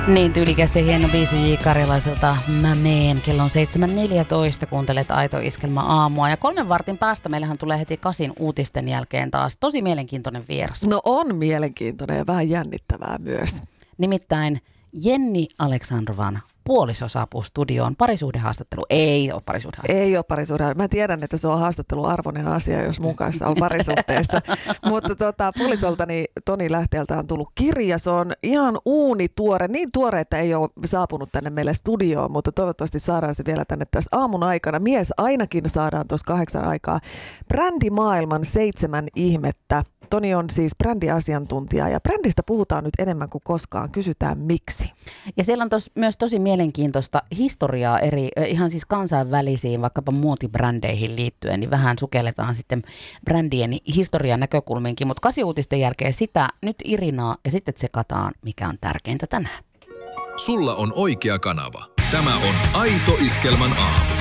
Niin tyylikäs ja hieno biisi J. Karjalaiselta Mä meen. Kello on 7.14, kuuntelet Aito Iskelmä aamua. Ja 3 vartin päästä meillähän tulee heti 8 uutisten jälkeen taas tosi mielenkiintoinen vieras. No on mielenkiintoinen ja vähän jännittävää myös. Nimittäin Jenni Aleksandrovan puoliso saapuu studioon. Parisuhdehaastattelu. Ei ole parisuhdehaastattelu. Ei ole parisuhdehaastattelu. Mä tiedän, että se on haastatteluarvoinen asia, jos mun kanssa on parisuhteessa. Mutta puolisoltani Toni Lähteeltä on tullut kirja. Se on ihan uunituore. Niin tuore, että ei ole saapunut tänne meille studioon, mutta toivottavasti saadaan se vielä tänne tässä aamun aikana. Mies ainakin saadaan tuossa 8 aikaa. Brändimaailman 7 ihmettä. Toni on siis brändiasiantuntija ja brändistä puhutaan nyt enemmän kuin koskaan. Kysytään miksi. Ja siellä on myös tosi mielenkiintoista historiaa ihan siis kansainvälisiin, vaikkapa muotibrändeihin liittyen, niin vähän sukelletaan sitten brändien historian näkökulmiinkin. Mutta 8 uutisten jälkeen sitä nyt Irinaa ja sitten tsekataan, mikä on tärkeintä tänään. Sulla on oikea kanava. Tämä on Aito Iskelmän aamu.